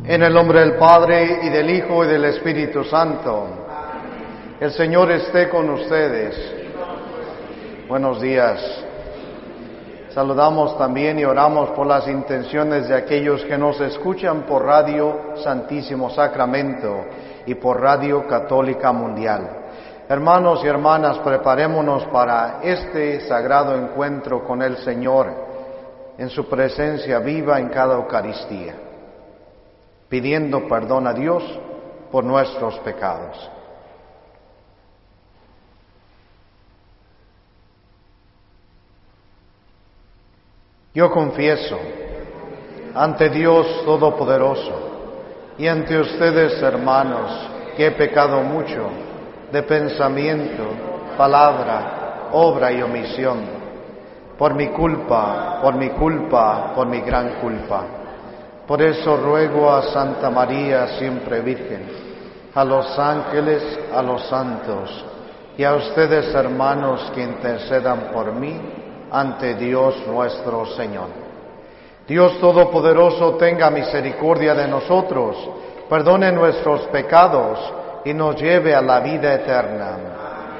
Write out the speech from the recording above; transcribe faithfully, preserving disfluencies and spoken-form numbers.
En el nombre del Padre, y del Hijo, y del Espíritu Santo. El Señor esté con ustedes. Buenos días. Saludamos también y oramos por las intenciones de aquellos que nos escuchan por Radio Santísimo Sacramento y por Radio Católica Mundial. Hermanos y hermanas, preparémonos para este sagrado encuentro con el Señor en su presencia viva en cada Eucaristía, pidiendo perdón a Dios por nuestros pecados. Yo confieso ante Dios Todopoderoso y ante ustedes, hermanos, que he pecado mucho de pensamiento, palabra, obra y omisión, por mi culpa, por mi culpa, por mi gran culpa. Por eso ruego a Santa María, siempre Virgen, a los ángeles, a los santos, y a ustedes, hermanos, que intercedan por mí ante Dios nuestro Señor. Dios Todopoderoso tenga misericordia de nosotros, perdone nuestros pecados y nos lleve a la vida eterna.